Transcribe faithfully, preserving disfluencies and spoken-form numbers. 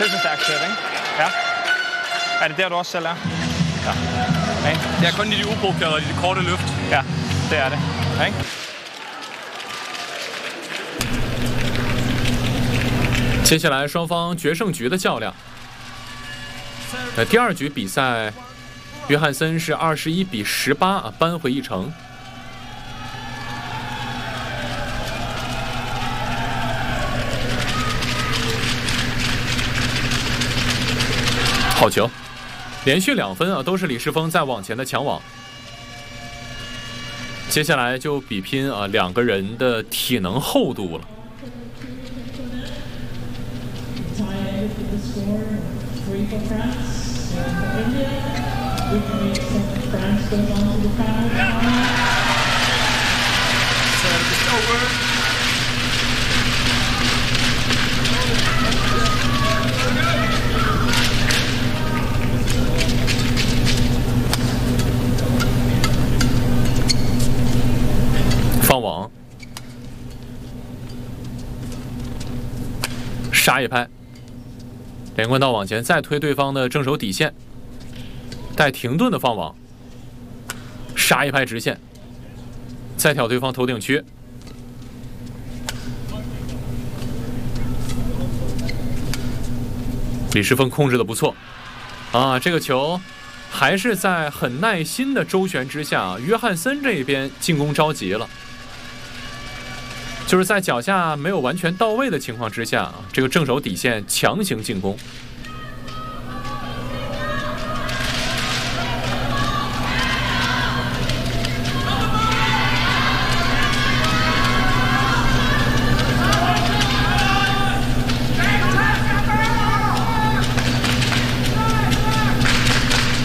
Det er så stærkt sæt, ikke? Ja. Er det der, du også selv er? Ja. Okay. Det er kun i de uprovokerede og i de korte løft. Ja, det er det. Ikke? 接下来双方决胜局的较量。呃，第二局比赛，约翰森是二十一比十八啊扳回一城。好球，连续两分啊，都是李世峰在网前的抢网。接下来就比拼啊两个人的体能厚度了。 放网，杀一拍。 连贯到往前，再推对方的正手底线，带停顿的放网，杀一拍直线，再挑对方头顶区，李世峰控制的不错，啊，这个球还是在很耐心的周旋之下，约翰森这边进攻着急了。 就是在脚下没有完全到位的情况之下，这个正手底线强行进攻，